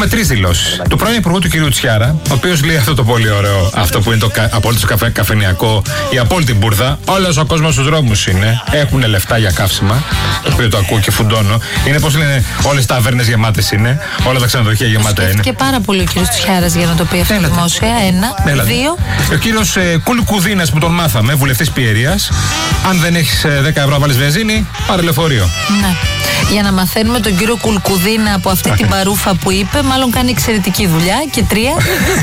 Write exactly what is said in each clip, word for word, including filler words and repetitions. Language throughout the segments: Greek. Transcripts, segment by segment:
έχουμε τρεις δηλώσεις. Του πρώην Υπουργού του κ. Τσιάρα, ο οποίος λέει αυτό το πολύ ωραίο, αυτό που είναι το κα, απόλυτο καφε, καφενειακό, η απόλυτη μπουρδα. Όλος ο κόσμος στους δρόμους είναι. Έχουν λεφτά για καύσιμα, το οποίο το ακούω και φουντώνω. Είναι πώς λένε, όλες τα ταβέρνες γεμάτες είναι, όλα τα ξενοδοχεία γεμάτα είναι. Και πάρα πολύ ο κ. Τσιάρας για να το πει αυτό δημόσια. Ένα. Έλατε. Δύο. Ο κύριος ε, Κουλκουδίνας που τον μάθαμε, βουλευτής Πιερίας. Αν δεν έχεις ε, δέκα ευρώ βάλεις βενζίνη, πάρε λεωφορείο. Ναι. Για να μαθαίνουμε τον κύριο Κουλκουδίνα από αυτή την παρούφα που είπε, μάλλον κάνει εξαιρετική δουλειά. Και τρία.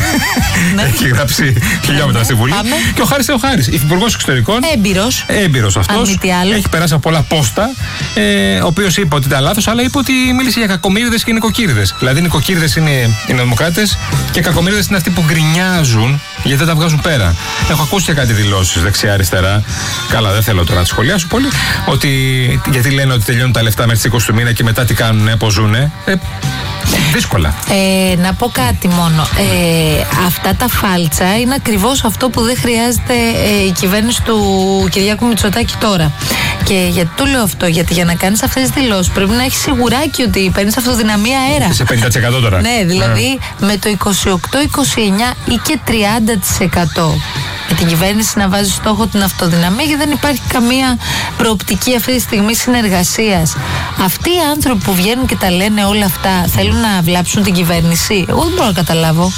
Ναι. Έχει γράψει χιλιόμετρα στη Βουλή. Πάμε. Και ο Χάρης Θεοχάρης, υφυπουργός εξωτερικών. Έμπειρος. Έμπειρος αυτός. Έχει περάσει από πολλά πόστα. Ε, ο οποίος είπε ότι ήταν λάθος, αλλά είπε ότι μίλησε για κακομοίριδες και νοικοκύριδες. Δηλαδή, οι νοικοκύριδες είναι οι δημοκράτες και οι κακομοίριδες είναι αυτοί που γκρινιάζουν γιατί δεν τα βγάζουν πέρα. Έχω ακούσει και κάτι δηλώσεις δεξιά-αριστερά. Καλά, δεν θέλω τώρα να τις σχολιάσω πολύ. Ότι γιατί λένε ότι τελειώνουν τα λεφτά μέχρι τις είκοσι του μήνα και μετά τι κάνουνε, πώς ζουνε. Ε, δύσκολα. Ε, να πω κάτι μόνο. Ε, αυτά τα φάλτσα είναι ακριβώς αυτό που δεν χρειάζεται ε, η κυβέρνηση του Κυριάκου Μητσοτάκη τώρα. Και γιατί το λέω αυτό, γιατί για να κάνεις αυτές τις δηλώσεις πρέπει να έχεις σιγουράκι ότι παίρνεις αυτοδυναμία αέρα. Σε πενήντα τοις εκατό τώρα. Ναι, δηλαδή yeah. με το είκοσι οκτώ είκοσι εννιά ή και τριάντα τοις εκατό. Για την κυβέρνηση να βάζει στόχο την αυτοδυναμία και δεν υπάρχει καμία προοπτική αυτή τη στιγμή συνεργασίας. Αυτοί οι άνθρωποι που βγαίνουν και τα λένε όλα αυτά θέλουν να βλάψουν την κυβέρνηση. Εγώ δεν μπορώ να καταλάβω.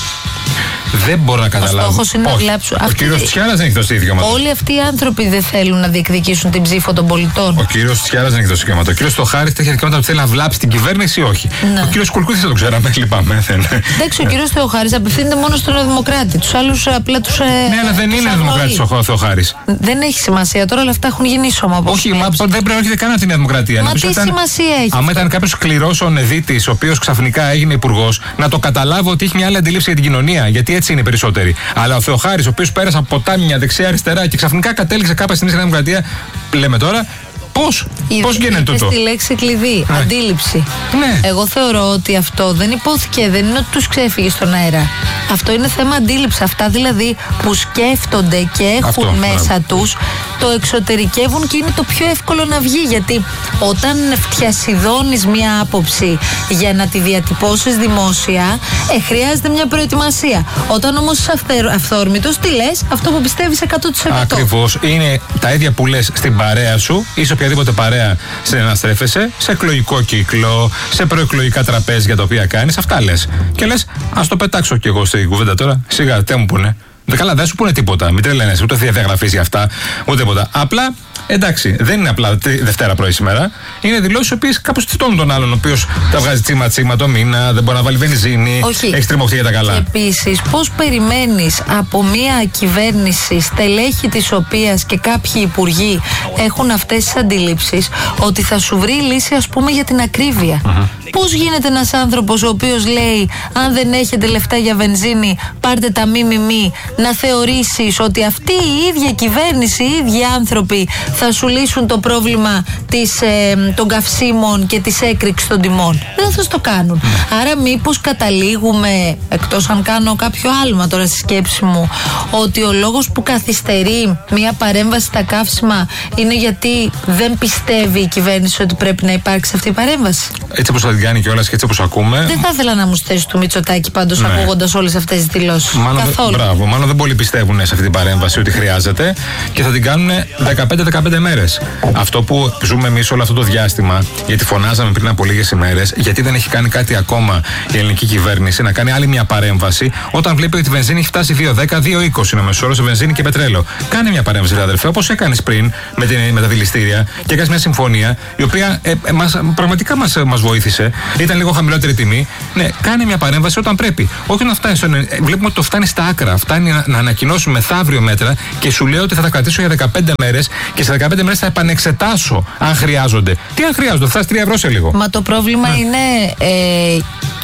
Δεν μπορώ να καταλάβω. Ο στόχος είναι να βλάψουν. Ο κύριος Τσιάρας δεν έχει δώσει δικαιώματα. Όλοι αυτοί οι άνθρωποι δεν θέλουν να διεκδικήσουν την ψήφο των πολιτών. Ο κύριος Τσιάρας δεν έχει δώσει δικαιώματα. Ο κύριος Θεοχάρης έχει δικαιώματα που θέλει να βλάψει την κυβέρνηση ή όχι. Ναι. Ο κύριος Κουλκούδης δεν το ξέραμε, λυπάμαι. Εντάξει, ο κύριος Θεοχάρης απευθύνεται μόνο στον Δημοκράτη. Τους άλλους απλά τους. Ναι, αλλά δεν είναι Δημοκράτης ο Θεοχάρης. Δεν έχει σημασία τώρα, όλα αυτά έχουν γίνει σώμα. Όχι, μα δεν προέρχεται καν από τη Νέα Δημοκρατία. Μα τι σημασία έχει. Αν ήταν κάποιο σκληρό ο Νεδίτης, ο οποίος ξαφνικά έγινε υπουργός, να το καταλάβω ότι έχει μια άλλη αντίληψη για την κοινωνία. Γιατί έτσι είναι περισσότεροι. Αλλά ο Θεοχάρης, ο οποίος πέρασε από ποτάμια δεξιά-αριστερά και ξαφνικά κατέληξε κάποια στιγμή στη Νέα Δημοκρατία, λέμε τώρα, πώς, πώς γίνεται τούτο. Στη λέξη κλειδί, ναι. Αντίληψη. Ναι. Εγώ θεωρώ ότι αυτό δεν υπόθηκε, δεν είναι ότι τους ξέφυγε στον αέρα. Αυτό είναι θέμα αντίληψη. Αυτά δηλαδή που σκέφτονται και έχουν αυτό, μέσα ναι. τους, το εξωτερικεύουν και είναι το πιο εύκολο να βγει. Γιατί όταν φτιασιδώνεις μια άποψη για να τη διατυπώσεις δημόσια, ε, χρειάζεται μια προετοιμασία. Όταν όμως είσαι αυθόρμητος, τι λες, αυτό που πιστεύεις εκατό τοις εκατό. Ακριβώς. Είναι τα ίδια που λες στην παρέα σου ή σε οποιαδήποτε παρέα συναναστρέφεσαι, σε εκλογικό κύκλο, σε προεκλογικά τραπέζια τα οποία κάνεις. Αυτά λες. Και λες, ας το πετάξω κι εγώ στην κουβέντα τώρα. Σιγά, τι μου πούνε. Καλά, δεν σου πούνε τίποτα. Μην τρελαίνεσαι, ούτε διαγραφής για αυτά, ούτε τίποτα. Απλά, εντάξει, δεν είναι απλά Δευτέρα πρωί σήμερα. Είναι δηλώσεις οι οποίες κάπως τιτώνουν τον άλλον, ο οποίος τα βγάζει τσίμα-τσίμα το μήνα, δεν μπορεί να βάλει βενζίνη, έχει τριμωχτεί για τα καλά. Και επίσης, πώς περιμένεις από μια κυβέρνηση, στελέχη της οποίας και κάποιοι υπουργοί έχουν αυτές τις αντιλήψεις, ότι θα σου βρει λύση, ας πούμε, για την ακρίβεια. Mm-hmm. Πώς γίνεται ένας άνθρωπος ο οποίος λέει, αν δεν έχετε λεφτά για βενζίνη, πάρτε τα μη μη μη, να θεωρήσεις ότι αυτή η ίδια κυβέρνηση, οι ίδιοι άνθρωποι θα σου λύσουν το πρόβλημα της, ε, των καυσίμων και της έκρηξης των τιμών. Δεν θα το κάνουν. Άρα μήπως καταλήγουμε, εκτός αν κάνω κάποιο άλμα τώρα στη σκέψη μου, ότι ο λόγος που καθυστερεί μια παρέμβαση στα καύσιμα είναι γιατί δεν πιστεύει η κυβέρνηση ότι πρέπει να υπάρξει αυτή η παρέμβαση. Έτσι όπως θα την κάνει κιόλας και έτσι όπως ακούμε. Δεν θα ήθελα να μου στέσει του Μητσοτάκη πάντως, ναι, ακούγοντας όλες αυτές τις δηλώσεις. Καθόλου. Μπράβο, μάλλον δεν πολλοί πιστεύουν σε αυτή την παρέμβαση ότι χρειάζεται και θα την κάνουν δεκαπέντε δεκαπέντε μέρες. Αυτό που ζούμε εμείς όλο αυτό το διάστημα, γιατί φωνάζαμε πριν από λίγες ημέρες, γιατί δεν έχει κάνει κάτι ακόμα η ελληνική κυβέρνηση, να κάνει άλλη μια παρέμβαση, όταν βλέπει ότι η βενζίνη έχει φτάσει δύο δέκα δύο είκοσι είναι μεσόρος σε βενζίνη και πετρέλαιο. Κάνε μια παρέμβαση, αδερφέ, όπως έκανες πριν με, την, με τα δηληστήρια και έκανες μια συμφωνία η οποία ε, ε, μας, πραγματικά μας, μας βοήθησε. Ήταν λίγο χαμηλότερη τιμή. Ναι, κάνε μια παρέμβαση όταν πρέπει. Όχι να φτάνει στον. Βλέπουμε ότι το φτάνει στα άκρα. Φτάνει να, να ανακοινώσουμε μεθαύριο μέτρα και σου λέω ότι θα τα κρατήσω για δεκαπέντε μέρες και σε δεκαπέντε μέρες θα επανεξετάσω αν χρειάζονται. Τι αν χρειάζονται, θα φτάσει τρία ευρώ σε λίγο. Μα το πρόβλημα ναι. είναι. Ε,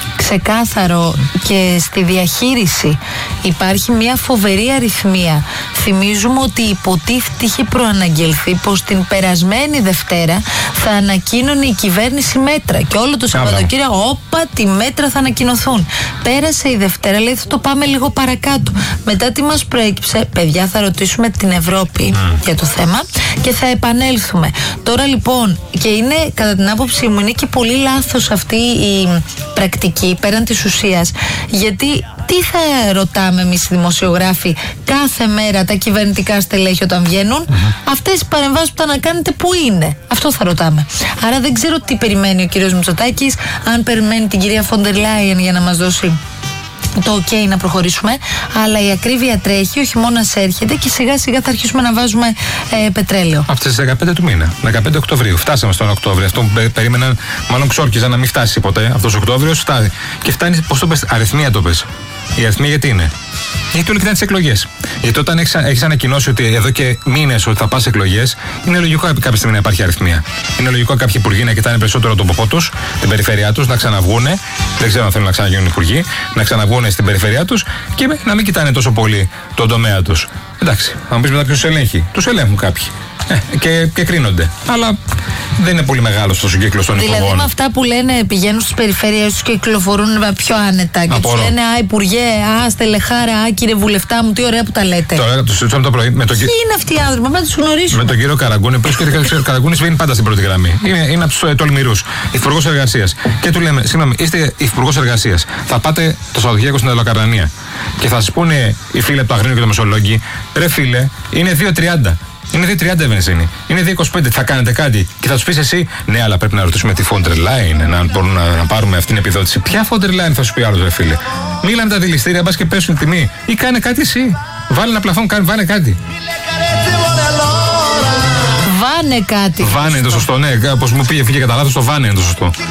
ξεκάθαρο και στη διαχείριση υπάρχει μια φοβερή αριθμία. Θυμίζουμε ότι υποτίθεται είχε προαναγγελθεί πως την περασμένη Δευτέρα θα ανακοίνωνε η κυβέρνηση μέτρα και όλο το Σαββατοκύριακο όπα τι μέτρα θα ανακοινωθούν. Πέρασε η Δευτέρα, λέει θα το πάμε λίγο παρακάτω. Μετά τι μας προέκυψε, παιδιά, θα ρωτήσουμε την Ευρώπη mm. για το θέμα και θα επανέλθουμε. Τώρα λοιπόν, και είναι κατά την άποψή μου, είναι και πολύ λάθος αυτή η πρακτική πέραν της ουσίας, γιατί τι θα ρωτάμε εμείς οι δημοσιογράφοι κάθε μέρα τα κυβερνητικά στελέχη όταν βγαίνουν? Mm-hmm. Αυτές οι παρεμβάσεις που θα να κάνετε που είναι? Αυτό θα ρωτάμε. Άρα δεν ξέρω τι περιμένει ο κύριος Μητσοτάκης, αν περιμένει την κυρία Φόντερ Λάιεν για να μας δώσει το ok να προχωρήσουμε, αλλά η ακρίβεια τρέχει, ο χειμώνας έρχεται και σιγά σιγά θα αρχίσουμε να βάζουμε ε, πετρέλαιο. Από τις δεκαπέντε του μήνα, δεκαπέντε Οκτωβρίου. Φτάσαμε στον Οκτώβριο. Αυτό που περίμεναν, μάλλον ξόρκιζαν να μην φτάσει ποτέ. Αυτός ο Οκτώβριος φτάνει. Και φτάνει, πώς το πες, αριθμία το πες. Η αριθμία γιατί είναι? Γιατί όλοι κοιτάνε τις εκλογές. Γιατί όταν έχεις, έχεις ανακοινώσει ότι εδώ και μήνες ότι θα πας εκλογές, είναι λογικό κάποια στιγμή να υπάρχει αριθμία. Είναι λογικό κάποιοι υπουργοί να κοιτάνε περισσότερο τον ποπό τους, την περιφέρειά τους, να ξαναβγούνε. Δεν ξέρω αν θέλουν να ξαναγίνουν υπουργοί, να ξαναβγούνε στην περιφέρειά τους και να μην κοιτάνε τόσο πολύ τον τομέα τους. Εντάξει, θα μου πεις μετά ποιος τους ελέγχει. Τους ελέγχουν κάποιοι. Ε, και, και κρίνονται. Αλλά δεν είναι πολύ μεγάλο ο κύκλο των υπουργών. Δηλαδή με αυτά που λένε πηγαίνουν στις περιφέρειες τους και κυκλοφορούν πιο άνετα. Και τους λένε α, υπουργέ, α, στελεχάρα, α, κύριε βουλευτά μου, τι ωραία που τα λέτε. Τώρα το συζητήσαμε το πρωί. Με τον... Ποιοι είναι αυτοί οι άνθρωποι, να τους γνωρίσουμε. Με τον κύριο Καραγκούνη, που ο Καραγκούνης βγαίνει πάντα στην πρώτη γραμμή. Είναι, είναι από τους τολμηρούς. Υπουργός Εργασίας. Και του λέμε, συγγνώμη, είστε Υπουργός Εργασίας. Θα πάτε το Σαββατοκύριακο στην Ελλοκαρνανία. Και θα σας πούνε οι φίλοι από το Αγρίνιο και το Μεσολόγγι, ρε φίλε, είναι δύο τριάντα. Είναι δύο τριάντα η βενζίνη. Είναι δύο είκοσι πέντε. Θα κάνετε κάτι? Και θα του πει εσύ, ναι, αλλά πρέπει να ρωτήσουμε τη Φόντερ Λάιεν, να μπορούμε να, να πάρουμε αυτήν την επιδότηση. Ποια Φόντερ Λάιεν, θα σου πει άλλο, ρε φίλε? Μίλα με τα δηληστήρια, μπα και πέσουν η τιμή. Ή κάνε κάτι εσύ. Βάλε ένα πλαφόν, κάνε, βάνε κάτι. Βάνε κάτι. Βάνε είναι το σωστό, ναι. Όπω μου πήγε, φύγε κατά λάθος, το βάνε είναι το σωστό.